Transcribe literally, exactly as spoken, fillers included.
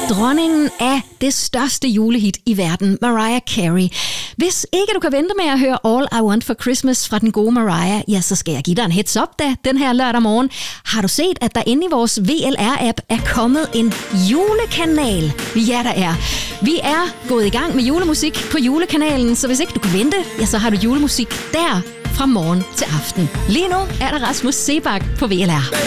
Dronningen af det største julehit i verden, Mariah Carey. Hvis ikke du kan vente med at høre All I Want for Christmas fra den gode Mariah, ja, så skal jeg give dig en heads up da, den her lørdag morgen. Har du set, at der inde i vores V L R-app er kommet en julekanal? Ja, der er. Vi er gået i gang med julemusik på julekanalen, så hvis ikke du kan vente, ja, så har du julemusik der fra morgen til aften. Lige nu er der Rasmus Seebach på V L R.